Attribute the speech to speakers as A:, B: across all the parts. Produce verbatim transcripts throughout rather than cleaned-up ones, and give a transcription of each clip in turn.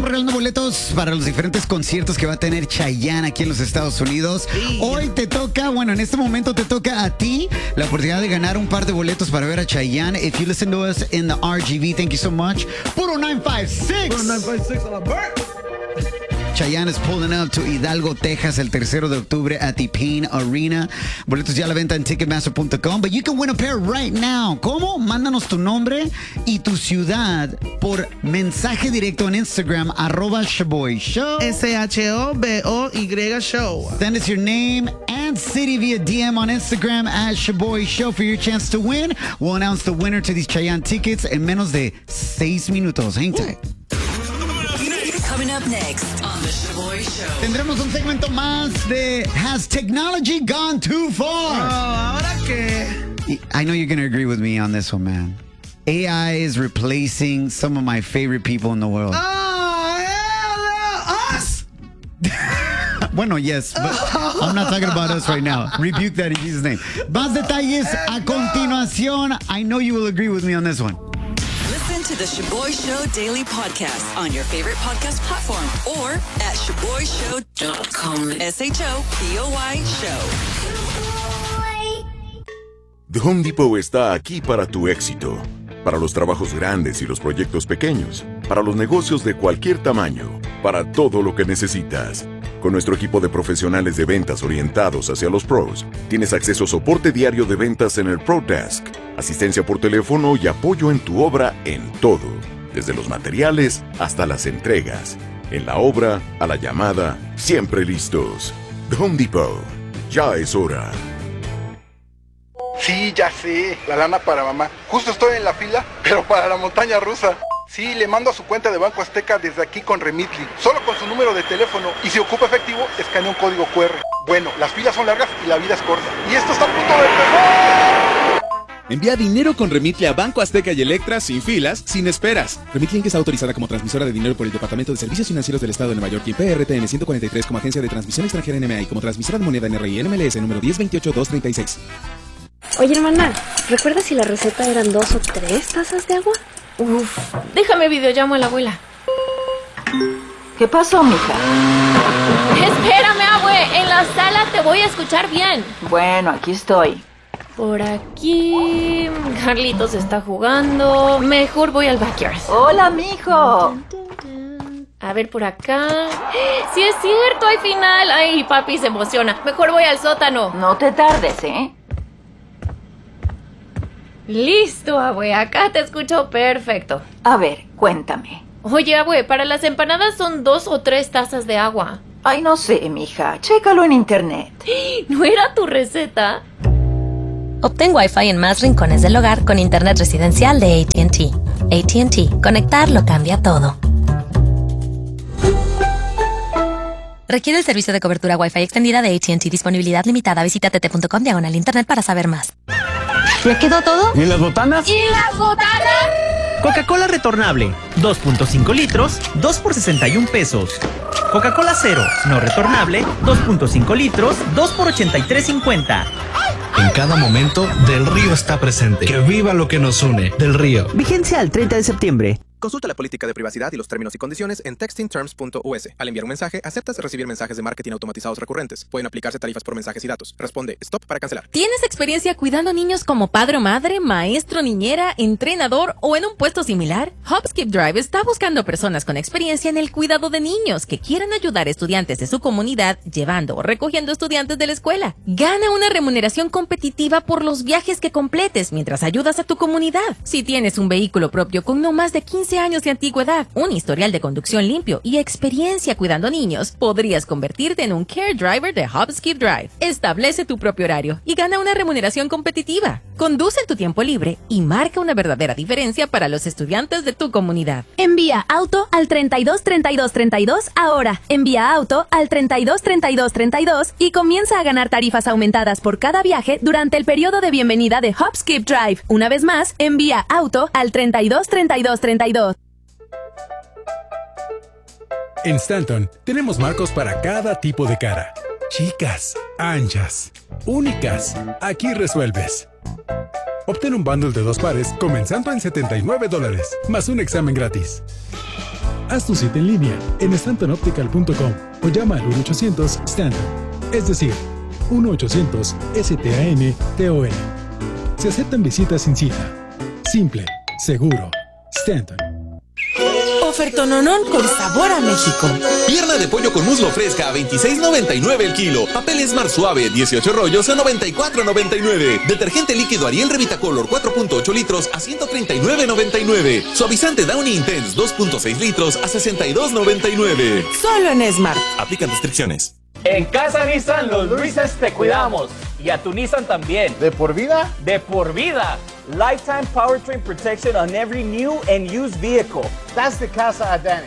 A: estamos regalando boletos para los diferentes conciertos que va a tener Chayanne aquí en los Estados Unidos. Sí. Hoy te toca, bueno, en este momento te toca a ti la oportunidad de ganar un par de boletos para ver a Chayanne. If you listen to us in the R G V, thank you so much. Puro nueve cinco seis. Puro nueve cinco seis a la bird. Chayanne is pulling up to Hidalgo, Texas, el tercero de octubre at the Pain Arena. Boletos ya a la venta en ticketmaster punto com, but you can win a pair right now. ¿Cómo? Mándanos tu nombre y tu ciudad por mensaje directo en Instagram, arroba Shoboy Show.
B: S H O B O Y Show.
A: Send us your name and city via D M on Instagram at Shoboy Show for your chance to win. We'll announce the winner to these Chayanne tickets en menos de seis minutos. Hang tight.
C: Coming up next on the Shoboy Show.
A: Tendremos un segmento más de Has Technology Gone Too Far?
B: Oh, ¿ahora qué?
A: I know you're going to agree with me on this one, man. A I is replacing some of my favorite people in the world.
B: Oh, hell, us?
A: Bueno, yes, but I'm not talking about us right now. Rebuke that in Jesus' name. Más detalles a continuación. I know you will agree with me on this one.
C: Listen to the Shoboy Show Daily Podcast on your favorite podcast platform or at shoboy show dot com. S H O B O Y Show.
D: The Home Depot está aquí para tu éxito. Para los trabajos grandes y los proyectos pequeños. Para los negocios de cualquier tamaño. Para todo lo que necesitas. Con nuestro equipo de profesionales de ventas orientados hacia los pros, tienes acceso a soporte diario de ventas en el Pro Desk, asistencia por teléfono y apoyo en tu obra en todo, desde los materiales hasta las entregas. En la obra, a la llamada, siempre listos. The Home Depot. Ya es hora.
E: Sí, ya sé, la lana para mamá. Justo estoy en la fila, pero para la montaña rusa. Sí, le mando a su cuenta de Banco Azteca desde aquí con Remitly, solo con su número de teléfono, y si ocupa efectivo, escanea un código cu erre. Bueno, las filas son largas y la vida es corta. Y esto está a punto de empezar.
F: Envía dinero con Remitly a Banco Azteca y Electra sin filas, sin esperas. Remitly Inc está autorizada como transmisora de dinero por el Departamento de Servicios Financieros del Estado de Nueva York y P R T N ciento cuarenta y tres como agencia de transmisión extranjera N M A y como transmisora de moneda N R I N M L S número diez veintiocho dos treinta y seis.
G: Oye, hermana, ¿recuerdas si la receta eran dos o tres tazas de agua?
H: Uf, déjame videollamo a la abuela.
I: ¿Qué pasó, mija?
H: Espérame, abue, en la sala te voy a escuchar bien.
I: Bueno, aquí estoy.
H: Por aquí... Carlitos está jugando. Mejor voy al backyard.
I: Hola, mijo.
H: A ver, por acá... ¡Sí es cierto, hay final! Ay, papi se emociona. Mejor voy al sótano.
I: No te tardes, ¿eh?
H: Listo, abue, acá te escucho perfecto.
I: A ver, cuéntame.
H: Oye, abue, para las empanadas son dos o tres tazas de agua.
I: Ay, no sé, mija, chécalo en internet.
H: ¿No era tu receta?
J: Obtén Wi-Fi en más rincones del hogar con internet residencial de A T and T. A T and T, conectar lo cambia todo. Requiere el servicio de cobertura Wi-Fi extendida de A T and T. Disponibilidad limitada. Visita t t punto com diagonal internet para saber más.
K: ¿Ya quedó todo?
L: ¿Y las botanas?
H: ¿Y las botanas?
K: Coca-Cola retornable, dos punto cinco litros, dos por sesenta y un pesos. Coca-Cola cero, no retornable, dos punto cinco litros, dos por ochenta y tres cincuenta.
M: En cada momento, Del Río está presente. Que viva lo que nos une. Del Río.
K: Vigencia al treinta de septiembre.
N: Consulta la política de privacidad y los términos y condiciones en texting terms punto u s. Al enviar un mensaje, aceptas recibir mensajes de marketing automatizados recurrentes. Pueden aplicarse tarifas por mensajes y datos. Responde stop para cancelar.
O: ¿Tienes experiencia cuidando niños como padre o madre, maestro, niñera, entrenador o en un puesto similar? HopSkip Drive está buscando personas con experiencia en el cuidado de niños que quieran ayudar a estudiantes de su comunidad llevando o recogiendo estudiantes de la escuela. Gana una remuneración competitiva por los viajes que completes mientras ayudas a tu comunidad. Si tienes un vehículo propio con no más de quince años de antigüedad, un historial de conducción limpio y experiencia cuidando niños, podrías convertirte en un Care Driver de HopSkip Drive. Establece tu propio horario y gana una remuneración competitiva. Conduce en tu tiempo libre y marca una verdadera diferencia para los estudiantes de tu comunidad.
P: Envía auto al treinta y dos treinta y dos treinta y dos ahora. Envía auto al treinta y dos treinta y dos treinta y dos y comienza a ganar tarifas aumentadas por cada viaje durante el periodo de bienvenida de HopSkip Drive. Una vez más, envía auto al treinta y dos treinta y dos treinta y dos.
Q: En Stanton tenemos marcos para cada tipo de cara. Chicas, anchas, únicas. Aquí resuelves. Obtén un bundle de dos pares comenzando en setenta y nueve dólares, más un examen gratis. Haz tu cita en línea en stanton optical punto com o llama al uno ochocientos Stanton, es decir, uno ochocientos S T A N T O N. Se aceptan visitas sin cita. Simple, seguro. Stanton.
L: Ofertononón con sabor a México.
R: Pierna de pollo con muslo fresca a veintiséis noventa y nueve el kilo. Papel Smart suave, dieciocho rollos a noventa y cuatro noventa y nueve. Detergente líquido Ariel Revitacolor cuatro punto ocho litros a ciento treinta y nueve noventa y nueve. Suavizante Downy Intense dos punto seis litros a sesenta y dos noventa y nueve.
L: Solo en Smart.
R: Aplican restricciones.
S: En Casa Nissan, los Luises te cuidamos. Y a tu Nissan también.
E: ¿De por vida?
S: De por vida. Lifetime powertrain protection on every new and used vehicle.
E: That's the Casa Advantage.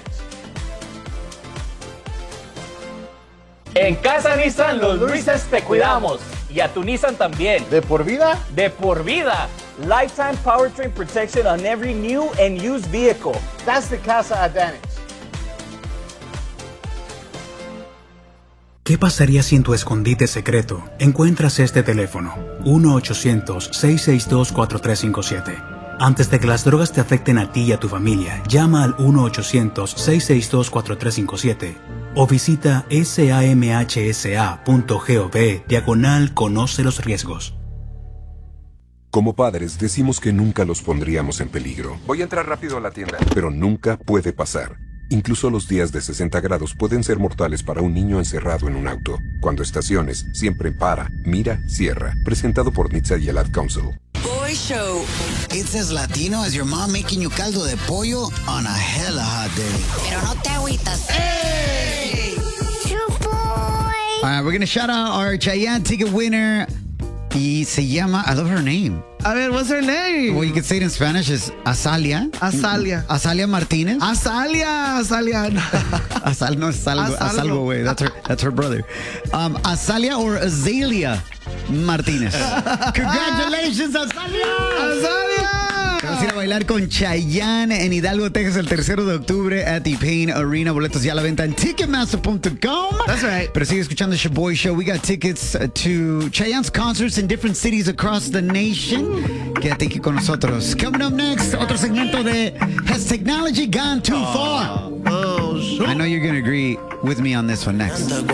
S: En Casa Nissan, los Luises te cuidamos. Y a tu Nissan también.
E: ¿De por vida?
S: De por vida. Lifetime powertrain protection on every new and used vehicle.
E: That's the Casa Advantage.
T: ¿Qué pasaría si en tu escondite secreto encuentras este teléfono? uno ochocientos, seis seis dos, cuatro tres cinco siete. Antes de que las drogas te afecten a ti y a tu familia, llama al uno ochocientos, seis seis dos, cuatro tres cinco siete o visita samhsa punto gov diagonal conoce los riesgos.
U: Como padres decimos que nunca los pondríamos en peligro.
V: Voy a entrar rápido a la tienda.
U: Pero nunca puede pasar. Incluso los días de sesenta grados pueden ser mortales para un niño encerrado en un auto. Cuando estaciones, siempre para, mira, cierra. Presentado por N H T S A y el Ad Council.
C: Boy Show.
A: It's as Latino as your mom making you caldo de pollo on a hella hot day.
C: Pero no te agüitas.
A: Hey! All right, we're gonna shout out our Chayanne ticket winner. Y se llama, I love her name.
B: A ver, what's her name?
A: Well, you can say it in Spanish is Azalia.
B: Azalia.
A: Azalia Martinez.
B: Azalia, Azalia.
A: Azal, no, es algo, Azalgo, güey. That's her, that's her brother. Um, Azalia or Azalia Martinez. Congratulations, Azalia.
B: Azalia.
A: Vamos a ir a bailar con Chayanne en Hidalgo, Texas, el tercero de octubre at the Pain Arena. Boletos ya a la venta en ticketmaster punto com.
B: That's right.
A: Pero sigue escuchando the Shaboy Show. We got tickets to Chayanne's concerts in different cities across the nation. Quédate aquí con nosotros. Coming up next, otro segmento de Has Technology Gone Too Far?
B: Oh, sure.
A: I know you're going to agree with me on this one next.